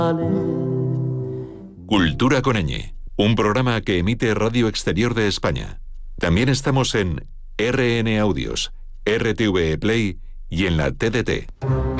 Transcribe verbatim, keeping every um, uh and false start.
Cultura con ñ, un programa que emite Radio Exterior de España. También estamos en R N Audios, R T V E Play y en la T D T.